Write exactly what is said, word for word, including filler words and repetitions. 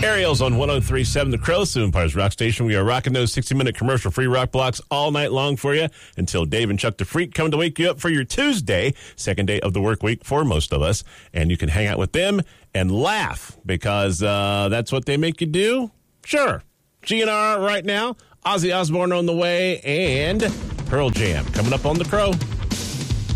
Ariel's on one oh three point seven The Crow, Sioux Empire's rock station. We are rocking those sixty-minute commercial-free rock blocks all night long for you until Dave and Chuck the Freak come to wake you up for your Tuesday, second day of the work week for most of us. And you can hang out with them and laugh because uh, that's what they make you do. Sure. G N R right now. Ozzy Osbourne on the way and Pearl Jam coming up on The Crow.